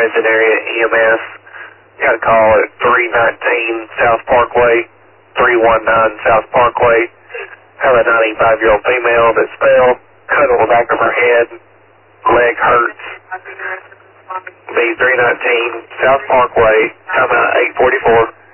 Madison area EMS. Got a call at 319 South Parkway, 319 South Parkway. Have a 95-year-old female that's fell, cut on the back of her head, leg hurts. Be 319 South Parkway, come out 844.